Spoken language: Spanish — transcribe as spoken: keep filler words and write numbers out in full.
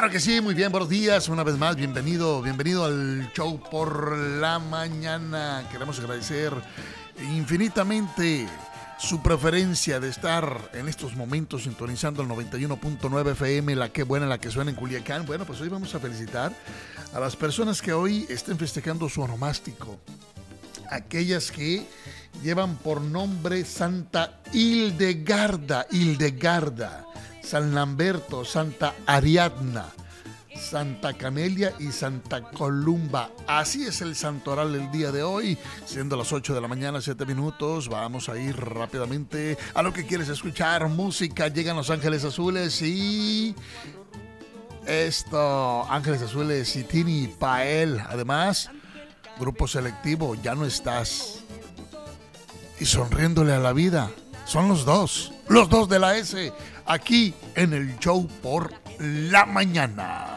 Claro que sí, muy bien, buenos días, una vez más, bienvenido, bienvenido al show por la mañana. Queremos agradecer infinitamente su preferencia de estar en estos momentos sintonizando el noventa y uno punto nueve F M, la que buena, la que suena en Culiacán. Bueno, pues hoy vamos a felicitar a las personas que hoy estén festejando su onomástico, aquellas que llevan por nombre Santa Hildegarda, Hildegarda, San Lamberto, Santa Ariadna, Santa Camelia y Santa Columba. Así es el santoral del día de hoy, siendo las ocho de la mañana, siete minutos. Vamos a ir rápidamente a lo que quieres escuchar. Música, llegan Los Ángeles Azules y... esto, Ángeles Azules y Tini Pael. Además, Grupo Selectivo, Ya No Estás. Y Sonriéndole a la Vida. Son los dos, los dos de la S, aquí en el show por la mañana.